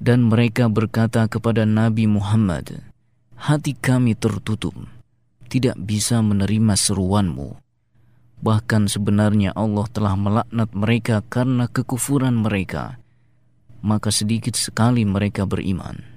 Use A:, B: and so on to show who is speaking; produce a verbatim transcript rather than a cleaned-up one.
A: Dan mereka berkata kepada Nabi Muhammad, hati kami tertutup, tidak bisa menerima seruanmu. Bahkan sebenarnya Allah telah melaknat mereka karena kekufuran mereka, maka sedikit sekali mereka beriman.